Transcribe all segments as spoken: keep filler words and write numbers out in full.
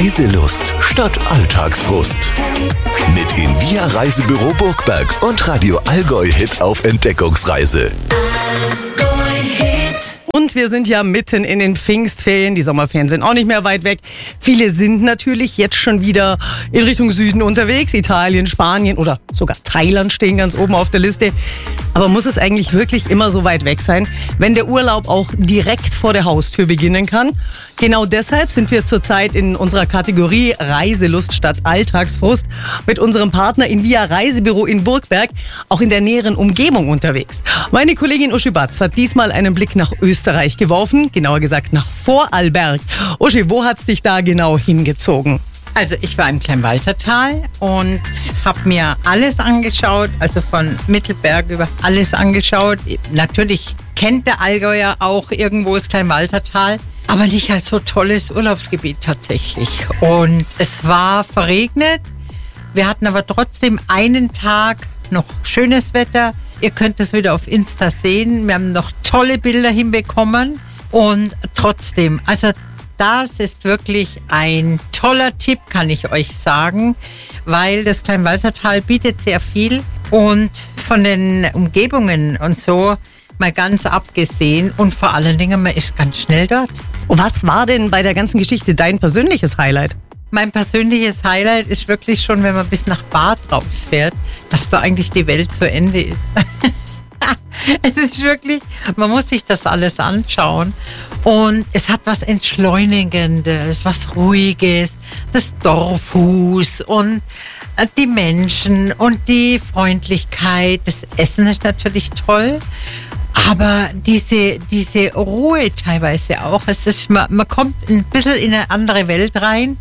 Reiselust statt Alltagsfrust. Mit Invia Reisebüro Burgberg und Radio Allgäu Hit auf Entdeckungsreise. Und wir sind ja mitten in den Pfingstferien. Die Sommerferien sind auch nicht mehr weit weg. Viele sind natürlich jetzt schon wieder in Richtung Süden unterwegs. Italien, Spanien oder sogar Thailand stehen ganz oben auf der Liste. Aber muss es eigentlich wirklich immer so weit weg sein, wenn der Urlaub auch direkt vor der Haustür beginnen kann? Genau deshalb sind wir zurzeit in unserer Kategorie Reiselust statt Alltagsfrust mit unserem Partner Invia Reisebüro in Burgberg auch in der näheren Umgebung unterwegs. Meine Kollegin Uschi Batz hat diesmal einen Blick nach Österreich geworfen, genauer gesagt nach Vorarlberg. Uschi, wo hat's dich da genau hingezogen? Also ich war im Kleinwalsertal und habe mir alles angeschaut, also von Mittelberg über alles angeschaut. Natürlich kennt der Allgäuer auch irgendwo das Kleinwalsertal, aber nicht als so tolles Urlaubsgebiet tatsächlich. Und es war verregnet, wir hatten aber trotzdem einen Tag noch schönes Wetter. Ihr könnt es wieder auf Insta sehen, wir haben noch tolle Bilder hinbekommen und trotzdem, also das ist wirklich ein toller Tipp, kann ich euch sagen, weil das Kleinwalsertal bietet sehr viel und von den Umgebungen und so mal ganz abgesehen und vor allen Dingen, man ist ganz schnell dort. Was war denn bei der ganzen Geschichte dein persönliches Highlight? Mein persönliches Highlight ist wirklich schon, wenn man bis nach Bad rausfährt, dass da eigentlich die Welt zu Ende ist. Es ist wirklich, man muss sich das alles anschauen und es hat was Entschleunigendes, was Ruhiges, das Dorfhus und die Menschen und die Freundlichkeit. Das Essen ist natürlich toll, aber diese, diese Ruhe teilweise auch. Es ist, man, man kommt ein bisschen in eine andere Welt rein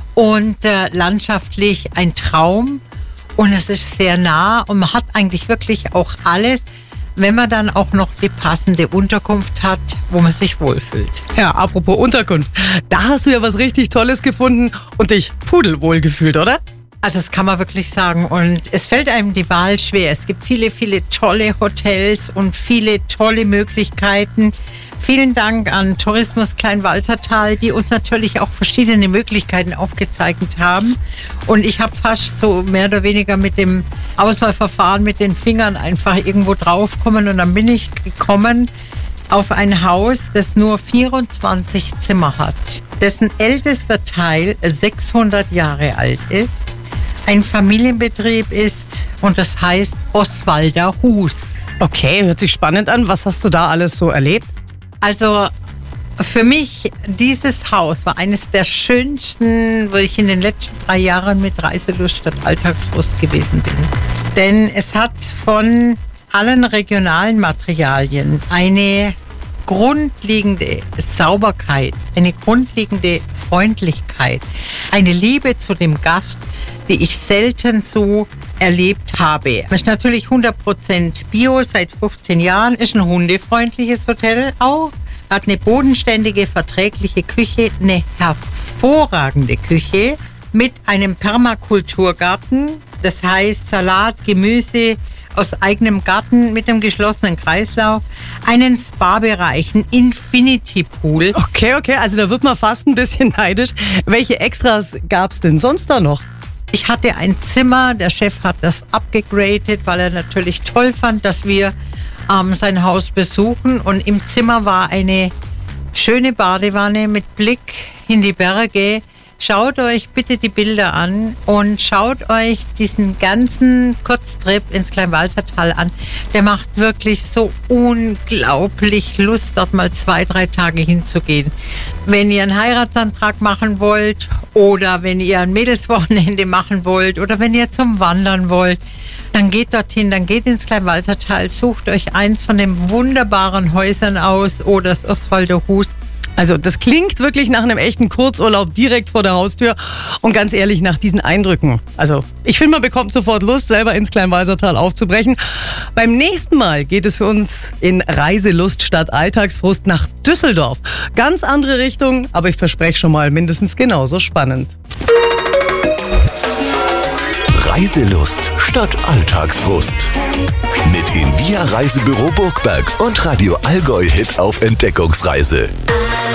und äh, landschaftlich ein Traum und es ist sehr nah und man hat eigentlich wirklich auch alles, wenn man dann auch noch die passende Unterkunft hat, wo man sich wohlfühlt. Ja, apropos Unterkunft, da hast du ja was richtig Tolles gefunden und dich pudelwohl gefühlt, oder? Also das kann man wirklich sagen und es fällt einem die Wahl schwer. Es gibt viele, viele tolle Hotels und viele tolle Möglichkeiten. Vielen Dank an Tourismus Kleinwalsertal, die uns natürlich auch verschiedene Möglichkeiten aufgezeigt haben. Und ich habe fast so mehr oder weniger mit dem Auswahlverfahren mit den Fingern einfach irgendwo draufgekommen. Und dann bin ich gekommen auf ein Haus, das nur vierundzwanzig Zimmer hat, dessen ältester Teil sechshundert Jahre alt ist, ein Familienbetrieb ist und das heißt Oswalder Hus. Okay, hört sich spannend an. Was hast du da alles so erlebt? Also für mich, dieses Haus war eines der schönsten, wo ich in den letzten drei Jahren mit Reiselust statt Alltagsfrust gewesen bin. Denn es hat von allen regionalen Materialien eine grundlegende Sauberkeit, eine grundlegende Freundlichkeit, eine Liebe zu dem Gast, die ich selten so erlebt habe. Es ist natürlich hundert Prozent Bio, seit fünfzehn Jahren, ist ein hundefreundliches Hotel auch, hat eine bodenständige, verträgliche Küche, eine hervorragende Küche mit einem Permakulturgarten, das heißt Salat, Gemüse aus eigenem Garten mit einem geschlossenen Kreislauf, einen Spa-Bereich, einen Infinity-Pool. Okay, okay, also da wird man fast ein bisschen neidisch. Welche Extras gab es denn sonst da noch? Ich hatte ein Zimmer, der Chef hat das abgegradet, weil er natürlich toll fand, dass wir ähm, sein Haus besuchen. Und im Zimmer war eine schöne Badewanne mit Blick in die Berge. Schaut euch bitte die Bilder an und schaut euch diesen ganzen Kurztrip ins Kleinwalsertal an. Der macht wirklich so unglaublich Lust, dort mal zwei, drei Tage hinzugehen. Wenn ihr einen Heiratsantrag machen wollt oder wenn ihr ein Mädelswochenende machen wollt oder wenn ihr zum Wandern wollt, dann geht dorthin, dann geht ins Kleinwalsertal, sucht euch eins von den wunderbaren Häusern aus oder das Oswalder Hus. Also das klingt wirklich nach einem echten Kurzurlaub direkt vor der Haustür und ganz ehrlich nach diesen Eindrücken. Also ich finde, man bekommt sofort Lust, selber ins Kleinwalsertal aufzubrechen. Beim nächsten Mal geht es für uns in Reiselust statt Alltagsfrust nach Düsseldorf. Ganz andere Richtung, aber ich verspreche schon mal mindestens genauso spannend. Reiselust statt Alltagsfrust. Mit Invia Reisebüro Burgberg und Radio Allgäu Hit auf Entdeckungsreise.